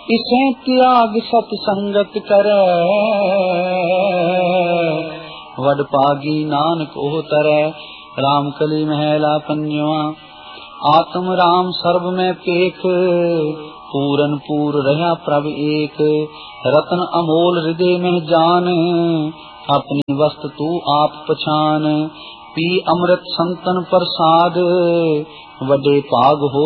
इसे त्याग सतसंगत करे, वड पागी नानक ओह तरै। राम कली महला पंजवा। आत्म राम सर्व में पेख, पूरन पूर रहा प्रभ एक। रतन अमोल हृदय में जान, अपनी वस्तु तू आप पछान। पी अमृत संतन प्रसाद, वडे भाग हो